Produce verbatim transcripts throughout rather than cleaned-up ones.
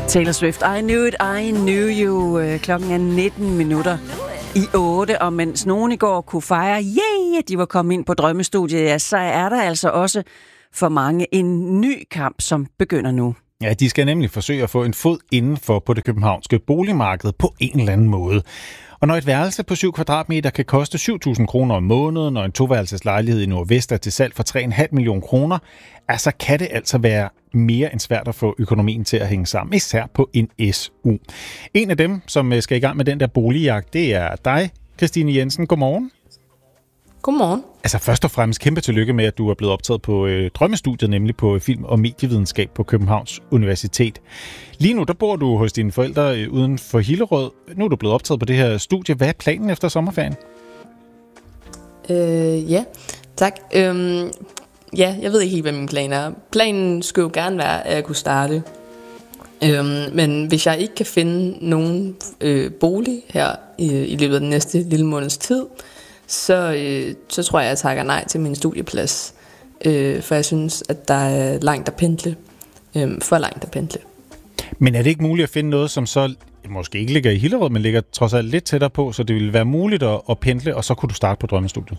Taylor Swift, I knew it, I knew you. Klokken er nitten minutter i otte, og mens nogen i går kunne fejre, yeah, at de var kommet ind på drømmestudiet, ja, så er der altså også for mange en ny kamp, som begynder nu. Ja, de skal nemlig forsøge at få en fod indenfor på det københavnske boligmarked på en eller anden måde. Og når et værelse på syv kvadratmeter kan koste syv tusind kroner om måneden, og en toværelseslejlighed i Nordvest er til salg for tre komma fem millioner kroner, altså kan det altså være mere end svært at få økonomien til at hænge sammen, især på en S U. En af dem, som skal i gang med den der boligjagt, det er dig, Christine Jensen. Godmorgen. Godmorgen. Altså først og fremmest kæmpe tillykke med, at du er blevet optaget på øh, drømmestudiet, nemlig på film- og medievidenskab på Københavns Universitet. Lige nu, der bor du hos dine forældre øh, uden for Hillerød. Nu er du blevet optaget på det her studie. Hvad er planen efter sommerferien? Øh, ja, tak. Øhm, ja, jeg ved ikke helt, hvad min plan er. Planen skulle jo gerne være, at jeg kunne starte. Øhm, men hvis jeg ikke kan finde nogen øh, bolig her i, i løbet af den næste lille måneds tid, Så, øh, så tror jeg, jeg takker nej til min studieplads. Øh, for jeg synes, at der er langt at pendle. Øh, for langt at pendle. Men er det ikke muligt at finde noget, som så måske ikke ligger i Hillerød, men ligger trods alt lidt tættere på, så det ville være muligt at, at pendle, og så kunne du starte på drømmestudiet?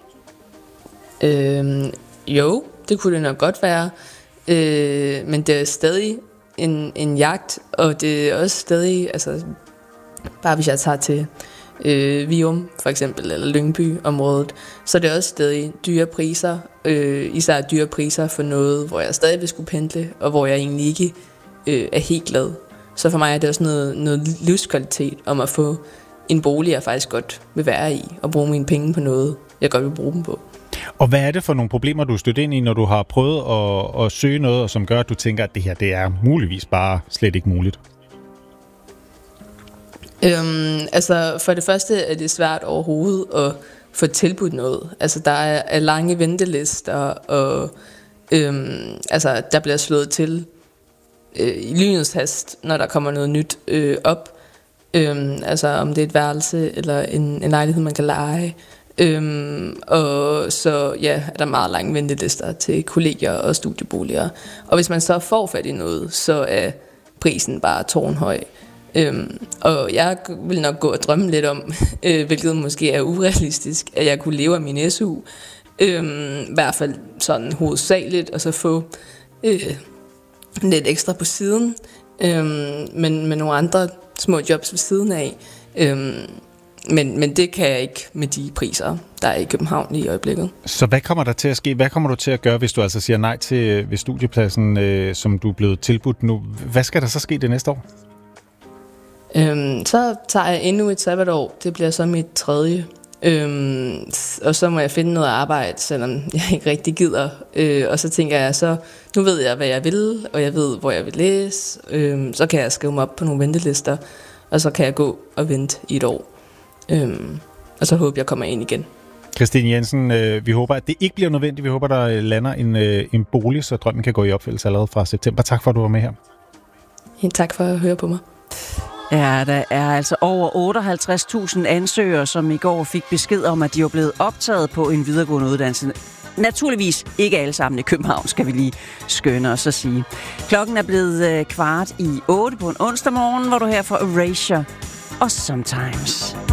Øh, jo, det kunne det nok godt være. Øh, men det er stadig en, en jagt, og det er også stadig, altså bare hvis jeg tager til Øh, Vium for eksempel, eller Lyngby-området, så er det også stadig dyre priser, øh, især dyre priser for noget, hvor jeg stadig vil skulle pendle, og hvor jeg egentlig ikke øh, er helt glad. Så for mig er det også noget, noget livskvalitet om at få en bolig, jeg faktisk godt vil være i, og bruge mine penge på noget, jeg godt vil bruge dem på. Og hvad er det for nogle problemer, du er stødt ind i, når du har prøvet at, at søge noget, som gør, at du tænker, at det her det er muligvis bare slet ikke muligt? Øhm, altså for det første er det svært overhovedet at få tilbudt noget. Altså der er, er lange ventelister, og øhm, altså der bliver slået til øh, i lynets hast, når der kommer noget nyt øh, op. Øhm, altså om det er et værelse eller en, en lejlighed man kan leje. Øhm, og så ja, er der meget lange ventelister til kollegier og studieboliger. Og hvis man så får fat i noget, så er prisen bare tårnhøj. Øhm, og jeg vil nok gå og drømme lidt om, øh, hvilket måske er urealistisk, at jeg kunne leve af min S U, øhm, i hvert fald sådan hovedsageligt, og så få øh, lidt ekstra på siden, øhm, men med nogle andre små jobs ved siden af. Øhm, men, men det kan jeg ikke med de priser, der er i København lige i øjeblikket. Så hvad kommer der til at ske? Hvad kommer du til at gøre, hvis du altså siger nej til ved studiepladsen, øh, som du er blevet tilbudt nu? Hvad skal der så ske det næste år? Øhm, så tager jeg endnu et sabbatår. Det bliver så mit tredje. Øhm, og så må jeg finde noget arbejde, selvom jeg ikke rigtig gider. Øh, og så tænker jeg så, nu ved jeg, hvad jeg vil, og jeg ved, hvor jeg vil læse. Øhm, så kan jeg skrive mig op på nogle ventelister, og så kan jeg gå og vente i et år. Øhm, og så håber jeg kommer ind igen. Christine Jensen, øh, vi håber, at det ikke bliver nødvendigt. Vi håber, der lander en, øh, en bolig, så drømmen kan gå i opfyldelse allerede fra september. Tak for, at du var med her. Ja, tak for at høre på mig. Ja, der er altså over otteoghalvtreds tusind ansøgere, som i går fik besked om, at de var blevet optaget på en videregående uddannelse. Naturligvis ikke alle sammen i København, skal vi lige skynde os at sige. Klokken er blevet kvart i otte på en onsdag morgen, hvor du her får Erasure og Sometimes.